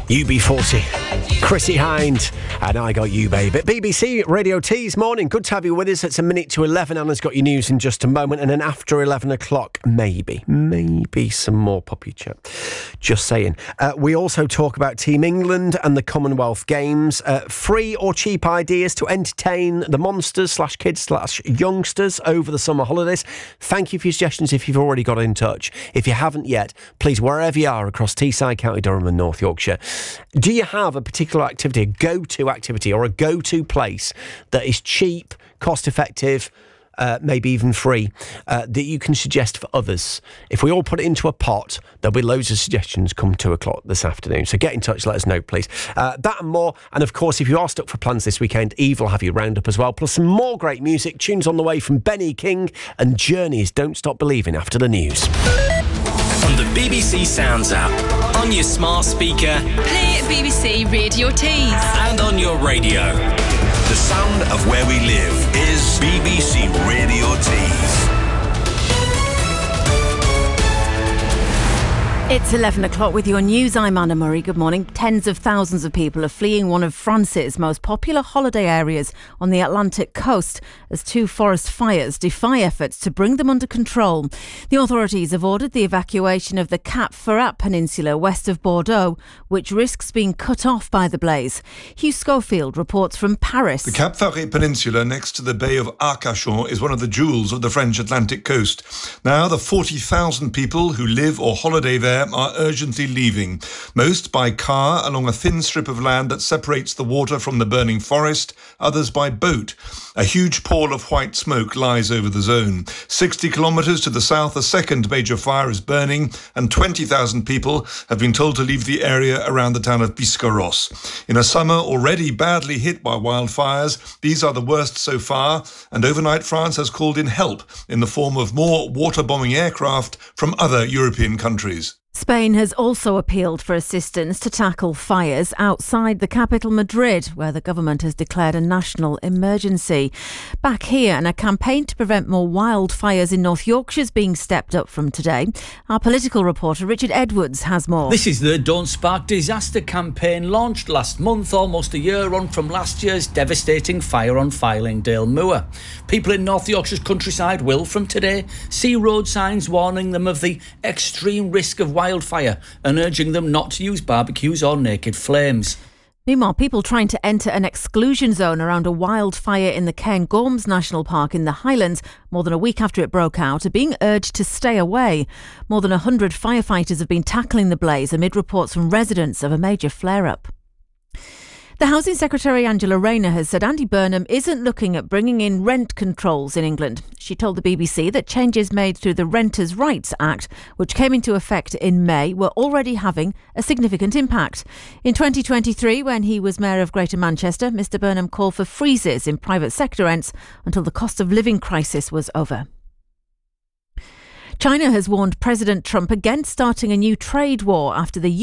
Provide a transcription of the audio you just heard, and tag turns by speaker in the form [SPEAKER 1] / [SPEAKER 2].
[SPEAKER 1] UB40, Chrissy Hind, and I Got You, Babe. At BBC Radio T's morning. Good to have you with us. It's 11:10. Anna's got your news in just a moment, and then after 11 o'clock, maybe some more poppy chat. Just saying. We also talk about Team England and the Commonwealth Games. Free or cheap ideas to entertain the monsters / kids / youngsters over the summer holidays. Thank you for your suggestions if you've already got in touch. If you haven't yet, please, wherever you are across Teesside, County Durham and North Yorkshire, do you have a particular activity, a go-to activity or a go-to place that is cheap, cost-effective, maybe even free, that you can suggest for others? If we all put it into a pot, there'll be loads of suggestions come 2 o'clock this afternoon. So get in touch, let us know, please. That and more. And of course, if you are stuck for plans this weekend, Eve will have you round up as well. Plus some more great music. Tunes on the way from Benny King and Journey's Don't Stop Believing after the news.
[SPEAKER 2] On the BBC Sounds app, on your smart speaker,
[SPEAKER 3] play BBC Radio Tees,
[SPEAKER 2] and on your radio.
[SPEAKER 4] The sound of where we live is BBC Radio Tees.
[SPEAKER 5] It's 11 o'clock with your news. I'm Anna Murray. Good morning. Tens of thousands of people are fleeing one of France's most popular holiday areas on the Atlantic coast as 2 forest fires defy efforts to bring them under control. The authorities have ordered the evacuation of the Cap Ferrat Peninsula west of Bordeaux, which risks being cut off by the blaze. Hugh Schofield reports from Paris.
[SPEAKER 6] The Cap Ferrat Peninsula next to the Bay of Arcachon is one of the jewels of the French Atlantic coast. Now the 40,000 people who live or holiday there are urgently leaving, most by car along a thin strip of land that separates the water from the burning forest, others by boat. A huge pall of white smoke lies over the zone. 60 kilometres to the south, a second major fire is burning, and 20,000 people have been told to leave the area around the town of Biscarrosse. In a summer already badly hit by wildfires, these are the worst so far, and overnight France has called in help in the form of more water-bombing aircraft from other European countries.
[SPEAKER 5] Spain has also appealed for assistance to tackle fires outside the capital, Madrid, where the government has declared a national emergency. Back here, and a campaign to prevent more wildfires in North Yorkshire is being stepped up from today. Our political reporter Richard Edwards has more.
[SPEAKER 7] This is the Don't Spark Disaster campaign launched last month, almost a year on from last year's devastating fire on Fylingdale Moor. People in North Yorkshire's countryside will, from today, see road signs warning them of the extreme risk of wildfire and urging them not to use barbecues or naked flames.
[SPEAKER 5] Meanwhile, people trying to enter an exclusion zone around a wildfire in the Cairngorms National Park in the Highlands more than a week after it broke out are being urged to stay away. More than 100 firefighters have been tackling the blaze amid reports from residents of a major flare-up. The Housing Secretary Angela Rayner has said Andy Burnham isn't looking at bringing in rent controls in England. She told the BBC that changes made through the Renters' Rights Act, which came into effect in May, were already having a significant impact. In 2023, when he was Mayor of Greater Manchester, Mr Burnham called for freezes in private sector rents until the cost of living crisis was over. China has warned President Trump against starting a new trade war after the